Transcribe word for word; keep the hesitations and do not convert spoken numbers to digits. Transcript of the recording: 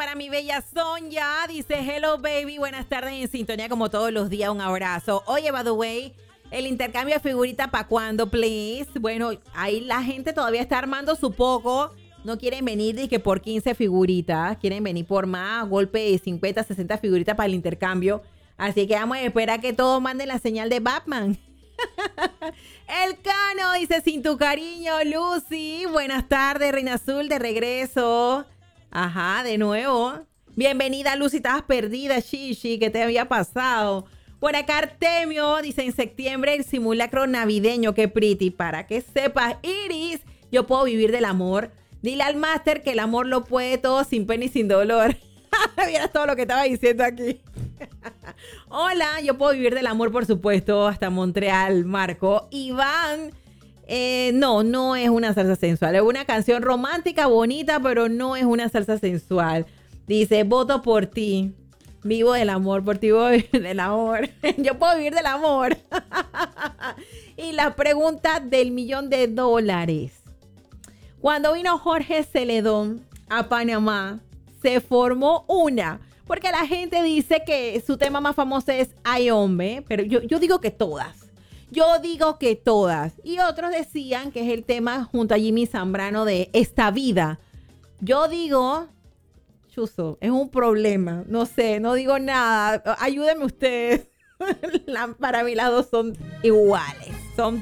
para mi bella Sonia. Dice, hello baby, buenas tardes en sintonía como todos los días, un abrazo. Oye, by the way, el intercambio de figuritas, ¿para cuándo, please? Bueno, ahí la gente todavía está armando su poco. No quieren venir de que por quince figuritas, quieren venir por más, golpe de cincuenta, sesenta figuritas para el intercambio. Así que vamos a esperar que todos manden la señal de Batman. El Cano dice, sin tu cariño, Lucy. Buenas tardes, Reina Azul, de regreso. Ajá, de nuevo. Bienvenida, Lucy, estabas perdida, Shishi, ¿qué te había pasado? Por acá Artemio dice, en septiembre el simulacro navideño, qué pretty. Para que sepas, Iris, yo puedo vivir del amor. Dile al máster que el amor lo puede todo sin pena y sin dolor. Vieras todo lo que estaba diciendo aquí. Hola, yo puedo vivir del amor, por supuesto, hasta Montreal, Marco. Iván, eh, no, no es una salsa sensual. Es una canción romántica, bonita, pero no es una salsa sensual. Dice, voto por ti. Vivo del amor, por ti voy a vivir del amor. Yo puedo vivir del amor. Y la pregunta del millón de dólares. Cuando vino Jorge Celedón a Panamá, se formó una, porque la gente dice que su tema más famoso es Ay Hombre, pero yo, yo digo que todas. Yo digo que todas. Y otros decían que es el tema junto a Jimmy Zambrano de Esta Vida. Yo digo, chuzo, es un problema. No sé, no digo nada. Ayúdenme ustedes. La, para mí las dos son iguales. Son